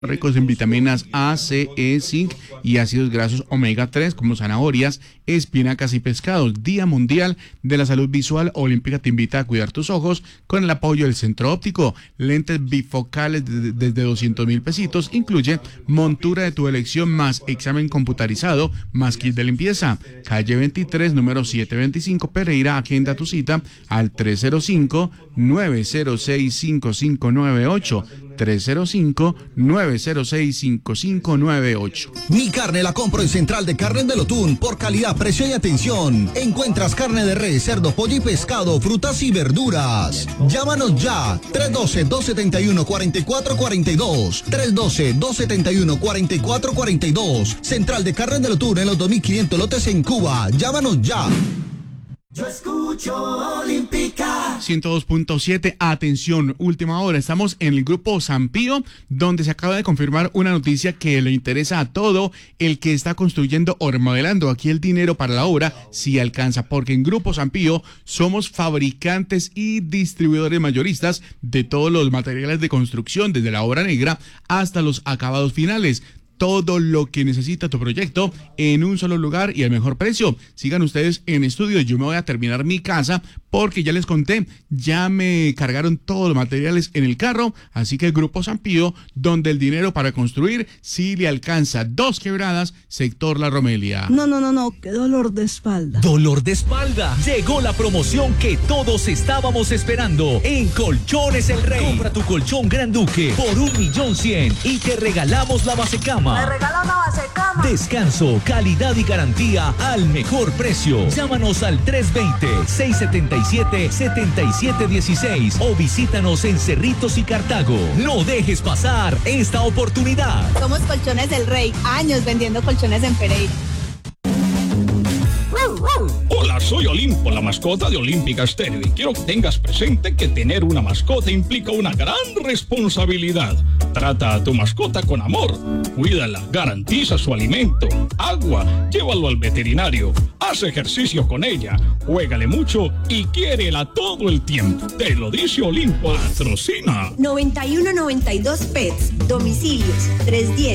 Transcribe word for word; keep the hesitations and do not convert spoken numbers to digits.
ricos en vitaminas A, C, E, zinc y ácidos grasos omega tres como zanahorias, espinacas y pescados. Día Mundial de la Salud Visual Olímpica te invita a cuidar tus ojos con el apoyo del Centro Óptico. Lentes bifocales desde de, de doscientos mil pesitos, incluye montura de tu elección más examen computarizado más kit de limpieza. Calle veintitrés, número setecientos veinticinco, Pereira. Agenda tu cita al tres cero cinco, nueve cero seis, cinco cinco nueve ocho. tres cero cinco, nueve cero seis, cinco cinco nueve ocho. Mi carne la compro en Central de Carnes de Lotún por calidad, precio y atención. Encuentras carne de res, cerdo, pollo y pescado, frutas y verduras. Llámanos ya, tres uno dos, dos siete uno, cuatro cuatro cuatro dos, tres uno dos, dos siete uno, cuatro cuatro cuatro dos. Central de Carnes de Lotún en los dos mil quinientos lotes en Cuba. Llámanos ya. Yo escucho Olímpica ciento dos punto siete, atención, última hora, estamos en el grupo San Pío, donde se acaba de confirmar una noticia que le interesa a todo el que está construyendo o remodelando. Aquí el dinero para la obra sí alcanza, porque en Grupo San Pío somos fabricantes y distribuidores mayoristas de todos los materiales de construcción, desde la obra negra hasta los acabados finales. Todo lo que necesita tu proyecto en un solo lugar y al mejor precio. Sigan ustedes en estudio. Yo me voy a terminar mi casa porque ya les conté, ya me cargaron todos los materiales en el carro. Así que el Grupo San Pío, donde el dinero para construir sí le alcanza. Dos Quebradas, sector La Romelia. No, no, no, no, qué dolor de espalda. ¿Dolor de espalda? Llegó la promoción que todos estábamos esperando en Colchones El Rey. Compra tu colchón Gran Duque por un millón cien y te regalamos la base cama. Me regala una base cama. Descanso, calidad y garantía al mejor precio. Llámanos al tres dos cero, seis siete siete, siete siete uno seis o visítanos en Cerritos y Cartago. No dejes pasar esta oportunidad. Somos Colchones del Rey, años vendiendo colchones en Pereira. Hola, soy Olimpo, la mascota de Olímpica Estéreo, y quiero que tengas presente que tener una mascota implica una gran responsabilidad. Trata a tu mascota con amor, cuídala, garantiza su alimento, agua, llévalo al veterinario, haz ejercicio con ella, juégale mucho y quiérela todo el tiempo. Te lo dice Olimpo, patrocina. noventa y uno noventa y dos Pets, domicilios tres diez.